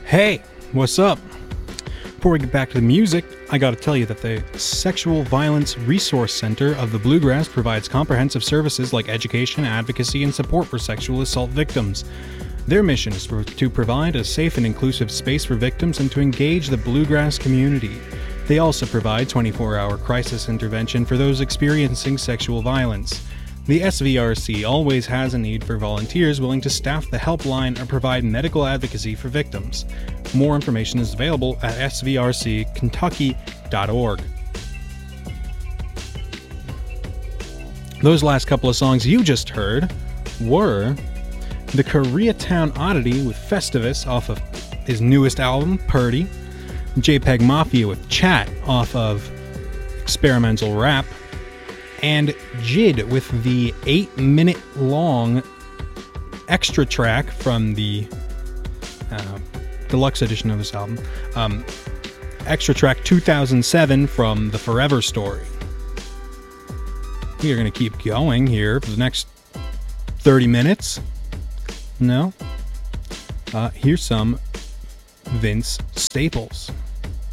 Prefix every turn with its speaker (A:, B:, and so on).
A: Hey, what's up? Before we get back to the music, I gotta tell you that the Sexual Violence Resource Center of the Bluegrass provides comprehensive services like education, advocacy, and support for sexual assault victims. Their mission is to provide a safe and inclusive space for victims and to engage the Bluegrass community. They also provide 24-hour crisis intervention for those experiencing sexual violence. The SVRC always has a need for volunteers willing to staff the helpline or provide medical advocacy for victims. More information is available at svrckentucky.org. Those last couple of songs you just heard were the Koreatown Oddity with Festivus off of his newest album, Purdy, JPEG Mafia with Chat off of Experimental Rap, and Jid with the 8-minute long extra track from the deluxe edition of this album. Extra track 2007 from The Forever Story. We are going to keep going here for the next 30 minutes. No? Here's some Vince Staples.